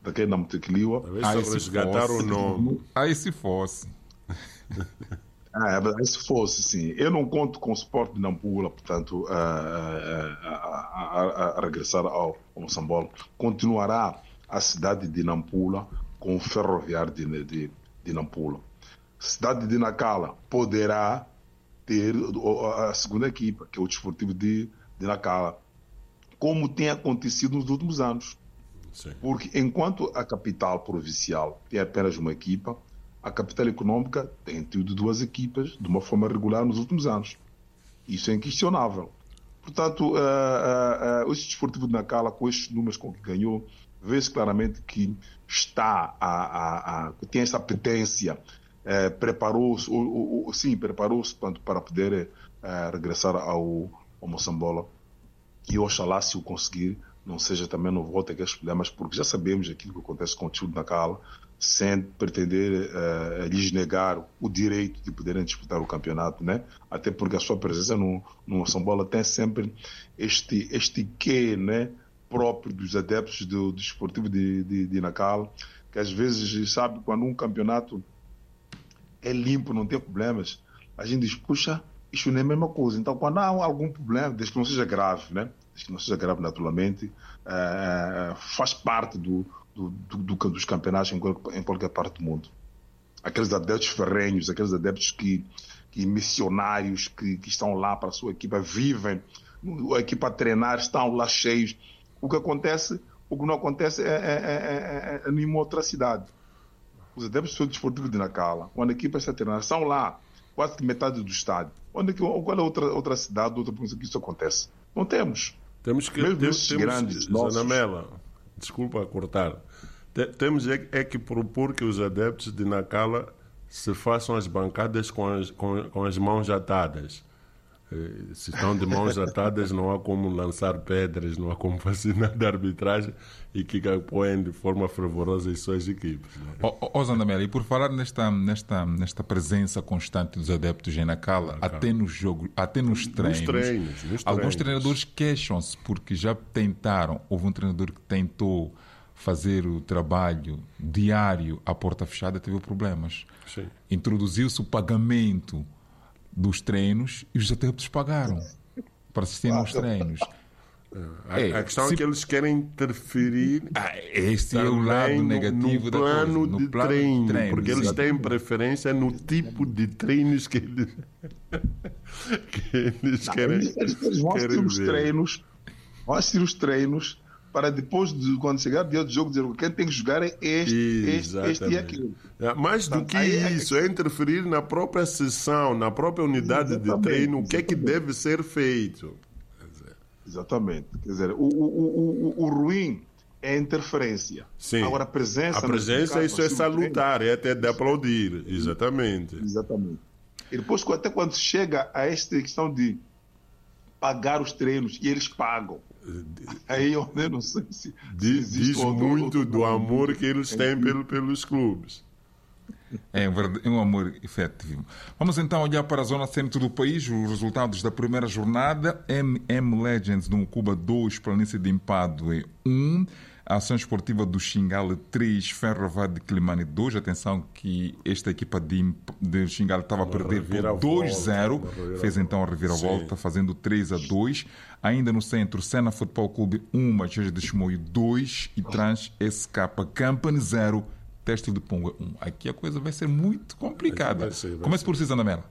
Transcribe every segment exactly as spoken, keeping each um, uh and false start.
daquele na Motequiliwa. Talvez Aí só se resgataram o fosse. nome. Aí se fosse. Ah, é, se fosse, sim. Eu não conto com o Sport de Nampula, portanto, a, a, a, a, a regressar ao, ao Moçambola. Continuará a cidade de Nampula com o ferroviário de, de, de Nampula. A cidade de Nacala poderá ter a segunda equipa, que é o Desportivo de, de Nacala, como tem acontecido nos últimos anos. Sim. Porque enquanto a capital provincial tem apenas uma equipa, a capital econômica tem tido duas equipas de uma forma regular nos últimos anos. Isso é inquestionável. Portanto, uh, uh, uh, o Desportivo de Nacala, com estes números com que ganhou, vê-se claramente que está a, a, a, tem essa apetência, uh, preparou-se, ou, ou, sim, preparou-se para poder uh, regressar ao, ao Moçambola. E oxalá, se o conseguir, não seja também, não volte a aqueles problemas, porque já sabemos aquilo que acontece com o time de Nacala, sem pretender uh, lhes negar o direito de poderem disputar o campeonato, né? Até porque a sua presença no, no Moçambola tem sempre este, este quê, né, próprio dos adeptos do, do Desportivo de, de, de Nacala, que às vezes, sabe, quando um campeonato é limpo, não tem problemas, a gente diz, puxa, isto não é a mesma coisa. Então, quando há algum problema, desde que não seja grave, né? Desde que não seja grave naturalmente, uh, faz parte do, do, do, do, dos campeonatos em, em qualquer parte do mundo. Aqueles adeptos ferrenhos, aqueles adeptos que, que missionários que, que estão lá para a sua equipa, vivem, a equipa a treinar, estão lá cheios. O que acontece, o que não acontece é, é, é, é, é nenhuma outra cidade. Os adeptos do Desportivo de Nacala, quando a equipa está a treinar, estão lá, quase que metade do estádio. Onde, qual é outra, outra cidade, outra província que isso acontece? Não temos. Temos que, Mesmo temos, esses temos, grandes, nossos... Zanamela, desculpa cortar. Te, temos é, é que propor que os adeptos de Nacala se façam as bancadas com as, com, com as mãos atadas. Se estão de mãos atadas, não há como lançar pedras, não há como fazer nada de arbitragem e que apoiem de forma fervorosa as suas equipes. Ó, oh, oh, Zandamela, e por falar nesta, nesta, nesta presença constante dos adeptos em Nacala, até nos jogos, até nos treinos, nos treinos, nos alguns treinos. treinadores queixam-se porque já tentaram, houve um treinador que tentou fazer o trabalho diário à porta fechada, teve problemas. Sim. Introduziu-se o pagamento dos treinos e os adeptos pagaram para assistirem aos treinos. A, é, a questão se... é que eles querem interferir ah, este é o lado no, negativo no da plano, coisa, no de, plano treino, de treino, porque eles exatamente. têm preferência no tipo de treinos que eles, que eles Não, querem. Eles, eles vão assistir os ver. treinos, vão assistir os treinos para depois, de, quando chegar o dia do jogo, dizer quem tem que jogar é este, este, este e aquilo. Mais do que isso, é interferir na própria sessão, na própria unidade exatamente, de treino, o que é que deve ser feito. Exatamente. Quer dizer, o, o, o, o ruim é a interferência. Sim. Agora, a presença... A presença, caso, isso é salutar, treino, é até de aplaudir. Exatamente. Exatamente. E depois, até quando chega a esta questão de pagar os treinos, e eles pagam, aí eu não sei se... Diz, se diz outro, muito outro, do outro, amor outro, que eles têm pelo, pelos clubes. É um amor efetivo. Vamos então olhar para a zona centro do país, os resultados da primeira jornada. M M Legends no Cuba dois, Planície de Empadue um, a Ação Esportiva do Xingale três, Ferroviário de Climane dois. Atenção que esta equipa de, de Xingale estava a perder por dois a zero, fez então a reviravolta, sim, fazendo três a dois. Ainda no centro, Sena Futebol Clube um, Mageja de Chimoio dois e Trans S K Company zero, Teste de Punga um. Aqui a coisa vai ser muito complicada. Vai ser, vai Comece ser. por si, Zandamela.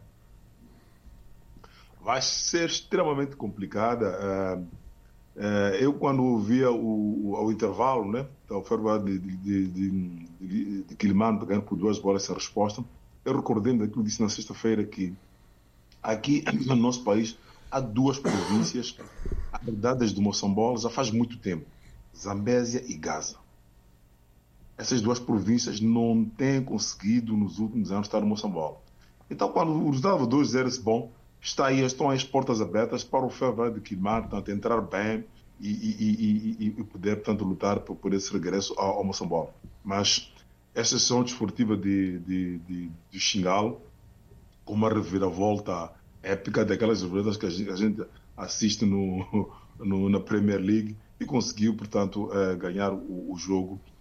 Vai ser extremamente complicada. Uh, uh, eu, quando via o, o, o intervalo, né, o Ferroviário de, de, de, de, de Quilimane pegando por duas bolas sem resposta, eu recordei daquilo que disse na sexta-feira que aqui no nosso país há duas províncias herdadas do Moçambola já faz muito tempo: Zambésia e Gaza. Essas duas províncias não têm conseguido nos últimos anos estar no Moçambola. Então, quando o resultado dois a zero, bom, está aí, estão as portas abertas para o Ferroviário de Quilimane, portanto, entrar bem e, e, e, e poder, portanto, lutar por, por esse regresso ao, ao Moçambola. Mas essa sessão desportiva de, de, de, de Xingale, com uma reviravolta épica daquelas reviravoltas que a gente, a gente assiste no, no, na Premier League, e conseguiu, portanto, uh, ganhar o, o jogo